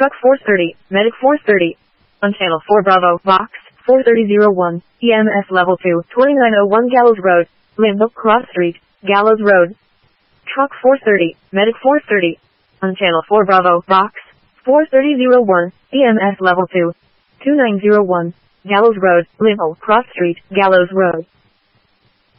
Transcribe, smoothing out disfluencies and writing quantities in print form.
Truck 430, Medic 430. On Channel 4 Bravo, Box 43001, EMS Level 2, 2901 Gallows Road, Limbo Cross Street, Gallows Road. Truck 430, Medic 430. On Channel 4 Bravo, Box 43001, EMS Level 2, 2901, Gallows Road, Limbo Cross Street, Gallows Road.